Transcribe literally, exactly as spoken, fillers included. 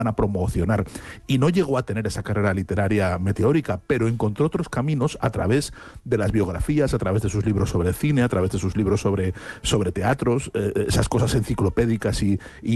a promocionar, y no llegó a tener esa carrera literaria meteórica, pero encontró otros caminos a través de las biografías, a través de sus libros sobre cine, a través de sus libros sobre, sobre teatros, eh, esas cosas enciclopédicas y, y